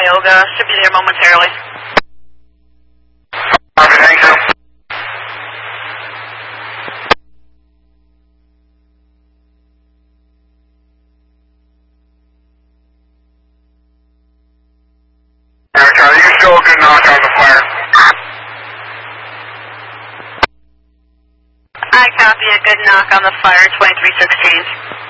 Tioga. Should be there momentarily. Okay, thank you. Charlie, you still a good knock on the flare. I copy a good knock on the fire, 2316.